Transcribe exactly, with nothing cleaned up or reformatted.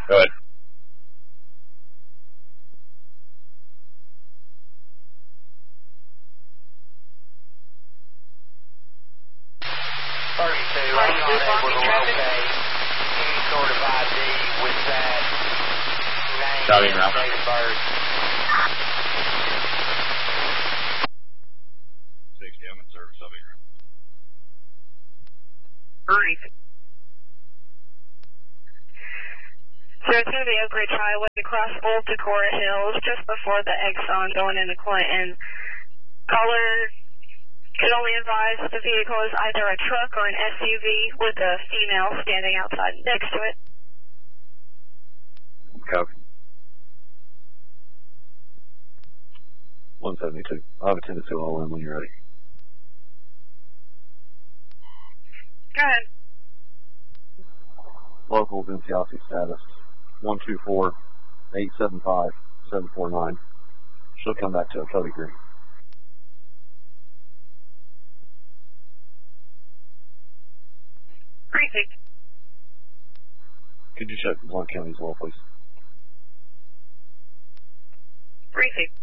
Go ahead. thirty-two, I'm not able to locate any sort of I D with that name Copy, and Ralph. date of birth. sixty, I'm in service. I'll be around. Hurry. So it's going to be Oak Ridge Highway across Old Decorah Hills, just before the Exxon going into Clinton. Caller could only advise the vehicle is either a truck or an S U V with a female standing outside next to it. Copy. one seventy-two. I'll have a ten to two all in when you're ready. Go ahead. Local Vinciasi status one two four, eight seven five, seven four nine. She'll come back to a Cody Green. Briefing. Could you check Blount County as well, please? Briefing.